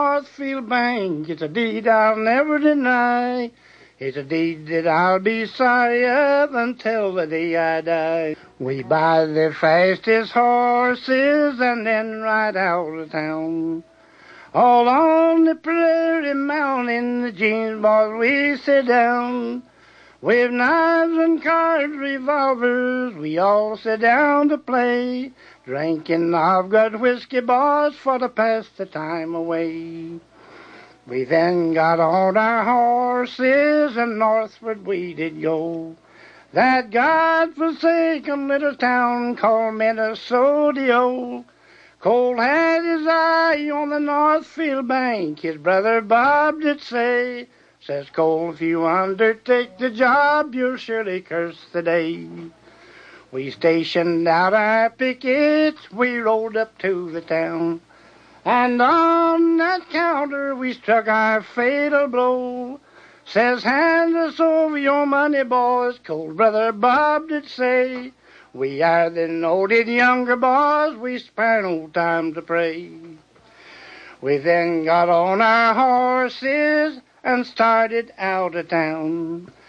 Northfield Bank, it's a deed I'll never deny. It's a deed that I'll be sorry of until the day I die. We buy the fastest horses and then ride out of town. All on the prairie mountain, the jeans boys, we sit down. With knives and cards, revolvers, we all sit down to play. Drinking I've got whiskey, boys, for to pass the time away. We then got on our horses and northward we did go. That God-forsaken little town called Minnesota. Cole had his eye on the Northfield Bank, his brother Bob did say. Says Cole, if you undertake the job, you'll surely curse the day. We stationed out our pickets, we rode up to the town. And on that counter we struck our fatal blow. Says, hand us over your money, boys, Cole's brother Bob did say. We are the noted younger boys, we spare no time to pray. We then got on our horses and started out of town.